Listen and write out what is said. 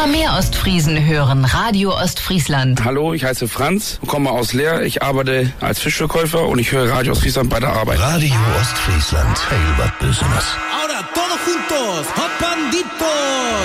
Immer mehr Ostfriesen hören Radio Ostfriesland. Hallo, ich heiße Franz, komme aus Leer. Ich arbeite als Fischverkäufer und ich höre Radio Ostfriesland bei der Arbeit. Radio Ostfriesland, Heilbad Business. Ahora todos juntos, Hop Banditos.